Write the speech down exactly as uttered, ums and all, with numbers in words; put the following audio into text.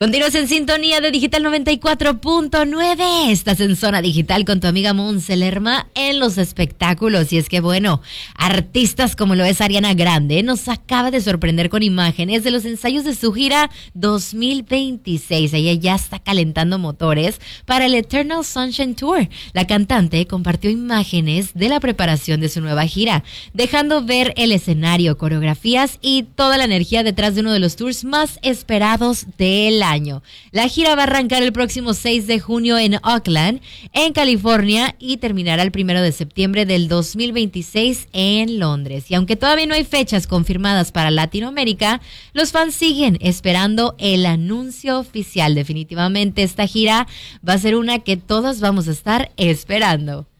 Continúas en sintonía de Digital noventa y cuatro punto nueve. Estás en Zona Digital con tu amiga Monse Lerma en los espectáculos. Y es que, bueno, artistas como lo es Ariana Grande nos acaba de sorprender con imágenes de los ensayos de su gira dos mil veintiséis. Ella ya está calentando motores para el Eternal Sunshine Tour. La cantante compartió imágenes de la preparación de su nueva gira, dejando ver el escenario, coreografías y toda la energía detrás de uno de los tours más esperados del año. Año. La gira va a arrancar el próximo seis de junio en Oakland, en California, y terminará el primero de septiembre del dos mil veintiséis en Londres. Y aunque todavía no hay fechas confirmadas para Latinoamérica, los fans siguen esperando el anuncio oficial. Definitivamente esta gira va a ser una que todos vamos a estar esperando.